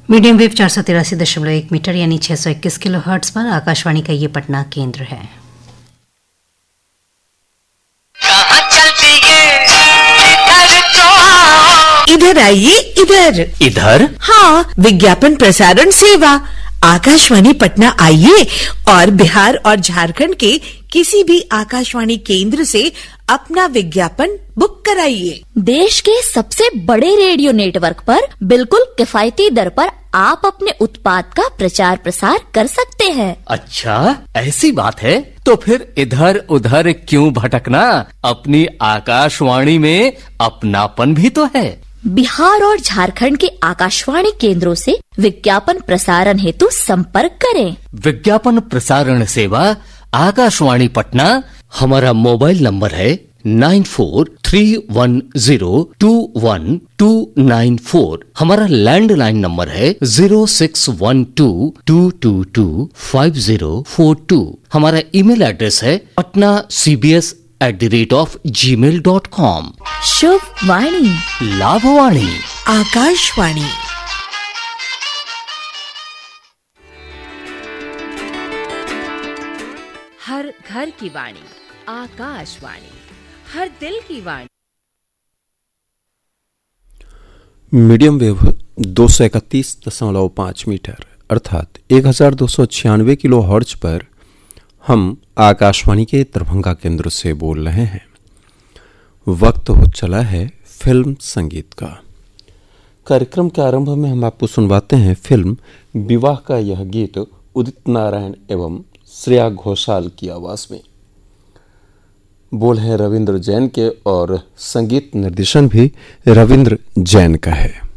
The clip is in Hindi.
मीडियम वेव 483.1 मीटर यानी 621 किलो हर्ट्ज पर आकाशवाणी का ये पटना केंद्र है। इधर आइए, इधर इधर। हाँ, विज्ञापन प्रसारण सेवा आकाशवाणी पटना आइए और बिहार और झारखंड के किसी भी आकाशवाणी केंद्र से अपना विज्ञापन बुक कराइए। देश के सबसे बड़े रेडियो नेटवर्क पर बिल्कुल किफायती दर पर आप अपने उत्पाद का प्रचार प्रसार कर सकते हैं। अच्छा, ऐसी बात है तो फिर इधर उधर क्यों भटकना, अपनी आकाशवाणी में अपनापन भी तो है। बिहार और झारखंड के आकाशवाणी केंद्रों से विज्ञापन प्रसारण हेतु संपर्क करें। विज्ञापन प्रसारण सेवा आकाशवाणी पटना। हमारा मोबाइल नंबर है 9431021294। हमारा लैंडलाइन नंबर है 0612225042। हमारा ईमेल एड्रेस है patnacbs@gmail.com। शुभ वाणी, लाभवाणी, आकाशवाणी। हर घर की वाणी आकाशवाणी, हर दिल की वाणी। मीडियम वेव 231.5 मीटर अर्थात 1296 किलो हर्ट्ज पर हम आकाशवाणी के दरभंगा केंद्र से बोल रहे हैं। वक्त हो चला है फिल्म संगीत का। कार्यक्रम के आरंभ में हम आपको सुनवाते हैं फिल्म विवाह का यह गीत उदित नारायण एवं श्रेया घोषाल की आवाज में। बोल है रविंद्र जैन के और संगीत निर्देशन भी रविंद्र जैन का है।